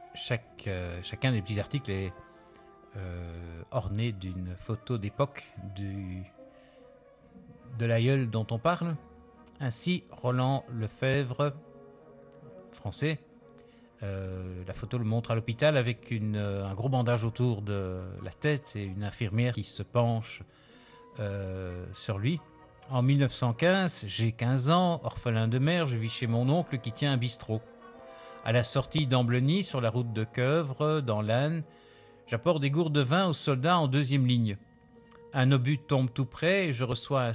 Chacun des petits articles est orné d'une photo d'époque de l'aïeul dont on parle. Ainsi, Roland Lefebvre, français, la photo le montre à l'hôpital avec un gros bandage autour de la tête et une infirmière qui se penche sur lui. En 1915, j'ai 15 ans, orphelin de mère, je vis chez mon oncle qui tient un bistrot. À la sortie d'Ambleny, sur la route de Queuvre, dans l'Aisne, j'apporte des gourdes de vin aux soldats en deuxième ligne. Un obus tombe tout près et je reçois un